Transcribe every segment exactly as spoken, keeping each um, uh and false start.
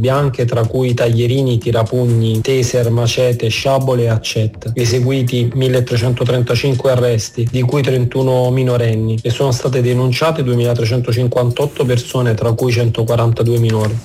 bianche, tra cui taglierini, tirapugni, taser, macete, sciabole e accette. Eseguiti milletrecentotrentacinque arresti, di cui trentuno minorenni, e sono state denunciate duemilatrecentocinquantotto persone, tra cui centoquarantadue minori.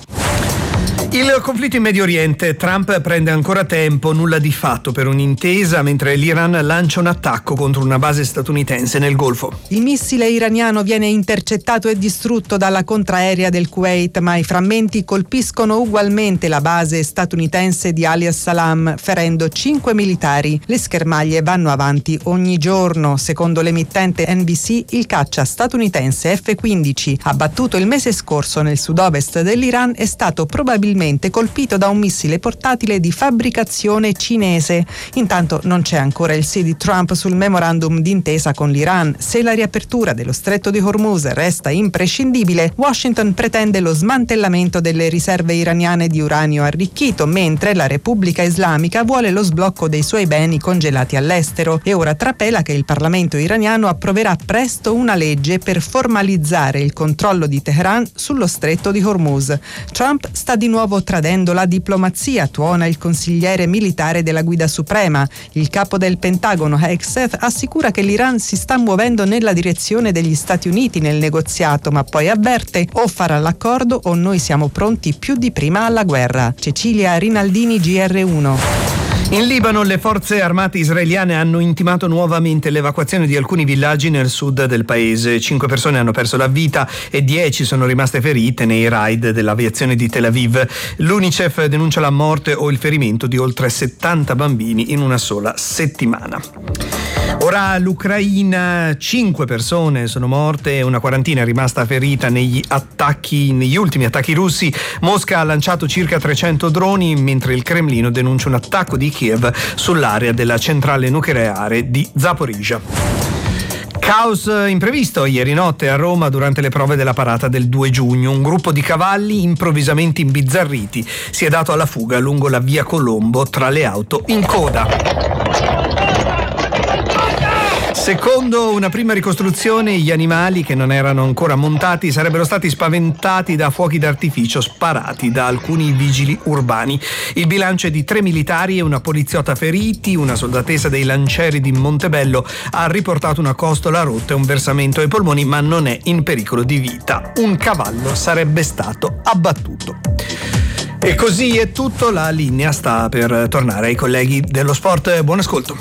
Il conflitto in Medio Oriente. Trump prende ancora tempo, nulla di fatto per un'intesa, mentre l'Iran lancia un attacco contro una base statunitense nel Golfo. Il missile iraniano viene intercettato e distrutto dalla contraerea del Kuwait, ma i frammenti colpiscono ugualmente la base statunitense di Ali al-Salam, ferendo cinque militari. Le schermaglie vanno avanti ogni giorno. Secondo l'emittente N B C, il caccia statunitense F quindici, abbattuto il mese scorso nel sud-ovest dell'Iran, è stato probabilmente colpito da un missile portatile di fabbricazione cinese. Intanto non c'è ancora il sì di Trump sul memorandum d'intesa con l'Iran. Se la riapertura dello stretto di Hormuz resta imprescindibile, Washington pretende lo smantellamento delle riserve iraniane di uranio arricchito, mentre la Repubblica Islamica vuole lo sblocco dei suoi beni congelati all'estero. E ora trapela che il Parlamento iraniano approverà presto una legge per formalizzare il controllo di Teheran sullo stretto di Hormuz. Trump sta di nuovo tradendo la diplomazia, tuona il consigliere militare della Guida Suprema. Il capo del Pentagono, Hegseth, assicura che l'Iran si sta muovendo nella direzione degli Stati Uniti nel negoziato, ma poi avverte: o farà l'accordo o noi siamo pronti più di prima alla guerra. Cecilia Rinaldini, G R uno. In Libano le forze armate israeliane hanno intimato nuovamente l'evacuazione di alcuni villaggi nel sud del paese. Cinque persone hanno perso la vita e dieci sono rimaste ferite nei raid dell'aviazione di Tel Aviv. L'UNICEF denuncia la morte o il ferimento di oltre settanta bambini in una sola settimana. Ora l'Ucraina: cinque persone sono morte e una quarantina è rimasta ferita negli attacchi, negli ultimi attacchi russi. Mosca ha lanciato circa trecento droni, mentre il Cremlino denuncia un attacco di Kiev sull'area della centrale nucleare di Zaporizhzhia. Caos imprevisto ieri notte a Roma durante le prove della parata del due giugno. Un gruppo di cavalli improvvisamente imbizzarriti si è dato alla fuga lungo la via Colombo tra le auto in coda. Secondo una prima ricostruzione, gli animali, che non erano ancora montati, sarebbero stati spaventati da fuochi d'artificio sparati da alcuni vigili urbani. Il bilancio è di tre militari e una poliziotta feriti. Una soldatessa dei Lancieri di Montebello ha riportato una costola rotta e un versamento ai polmoni, ma non è in pericolo di vita. Un cavallo sarebbe stato abbattuto. E così è tutto, la linea sta per tornare ai colleghi dello sport. Buon ascolto.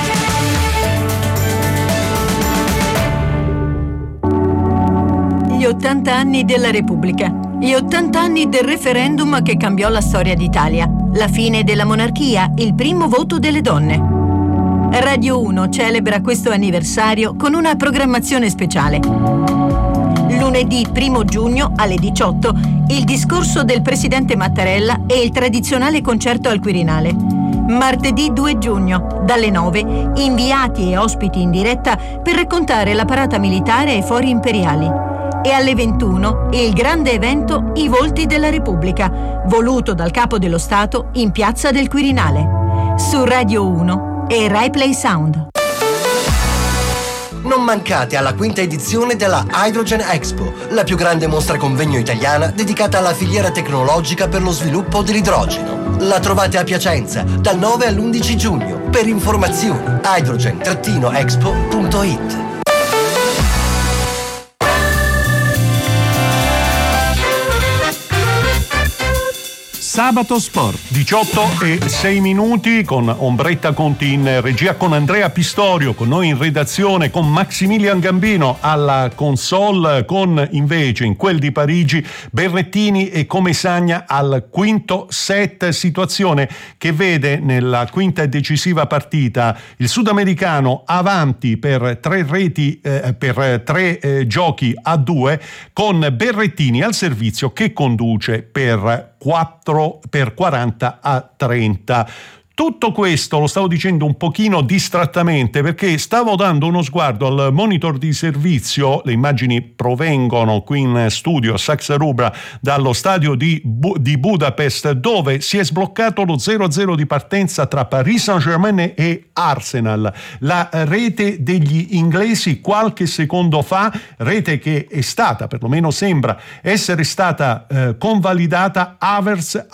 Gli ottanta anni della Repubblica, gli ottanta anni del referendum che cambiò la storia d'Italia, la fine della monarchia, il primo voto delle donne. Radio uno celebra questo anniversario con una programmazione speciale. Lunedì primo giugno alle diciotto, il discorso del presidente Mattarella e il tradizionale concerto al Quirinale. Martedì due giugno, dalle nove, inviati e ospiti in diretta per raccontare la parata militare ai fori imperiali. E alle ventuno il grande evento I Volti della Repubblica, voluto dal Capo dello Stato in Piazza del Quirinale. Su Radio uno e Rai Play Sound. Non mancate alla quinta edizione della Hydrogen Expo, la più grande mostra convegno italiana dedicata alla filiera tecnologica per lo sviluppo dell'idrogeno. La trovate a Piacenza dal nove all'undici giugno. Per informazioni hydrogen expo punto it. Sabato Sport, diciotto e sei minuti, con Ombretta Conti in regia, con Andrea Pistorio, con noi in redazione, con Maximilian Gambino alla console, con invece in quel di Parigi Berrettini e Comesagna al quinto set. Situazione che vede nella quinta e decisiva partita il sudamericano avanti per tre reti, eh, per tre eh, giochi a due, con Berrettini al servizio che conduce per quattro per quaranta a trenta. Tutto questo lo stavo dicendo un pochino distrattamente perché stavo dando uno sguardo al monitor di servizio. Le immagini provengono qui in studio a Saxa Rubra dallo stadio di, Bu- di Budapest, dove si è sbloccato lo zero a zero di partenza tra Paris Saint-Germain e Arsenal. La rete degli inglesi qualche secondo fa, rete che è stata, perlomeno sembra essere stata eh, convalidata. Havertz